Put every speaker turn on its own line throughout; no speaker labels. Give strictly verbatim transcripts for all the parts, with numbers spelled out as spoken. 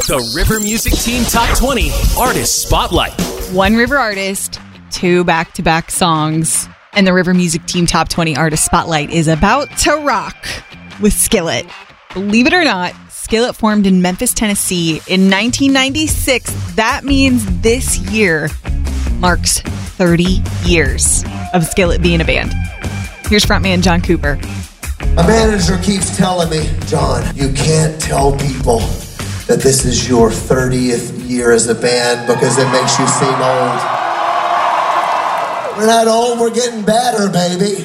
The River Music Team Top twenty Artist Spotlight.
One River artist, two back-to-back songs, and the River Music Team Top twenty Artist Spotlight is about to rock with Skillet. Believe it or not, Skillet formed in Memphis, Tennessee in nineteen ninety-six. That means this year marks thirty years of Skillet being a band. Here's frontman John Cooper.
My manager keeps telling me, John, you can't tell people that this is your thirtieth year as a band because it makes you seem old. We're not old, we're getting better, baby.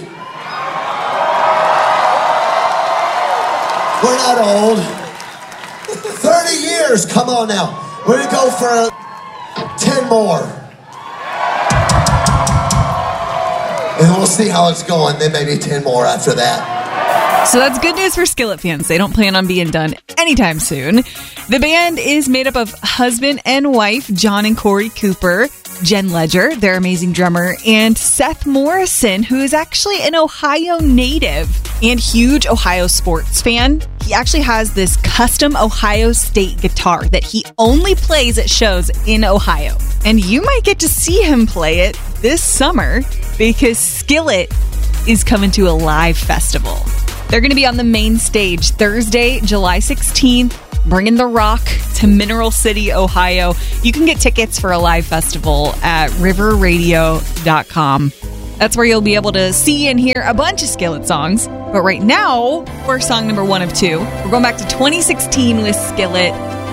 We're not old. thirty years, come on now. We're gonna go for ten more. And we'll see how it's going, then maybe ten more after that.
So that's good news for Skillet fans. They don't plan on being done anytime soon. The band is made up of husband and wife, John and Corey Cooper, Jen Ledger, their amazing drummer, and Seth Morrison, who is actually an Ohio native and huge Ohio sports fan. He actually has this custom Ohio State guitar that he only plays at shows in Ohio. And you might get to see him play it this summer because Skillet is coming to a live festival. They're going to be on the main stage Thursday, July sixteenth, bringing the rock to Mineral City, Ohio. You can get tickets for a live festival at river radio dot com. That's where you'll be able to see and hear a bunch of Skillet songs. But right now, for song number one of two, we're going back to twenty sixteen with Skillet.